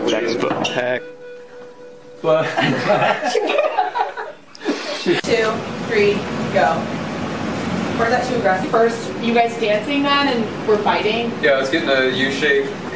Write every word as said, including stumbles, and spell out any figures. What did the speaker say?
Textbook. Heck. But Two, three, go. Or is that too aggressive? First, you guys dancing then and we're fighting? yeah, let's get in a U shape.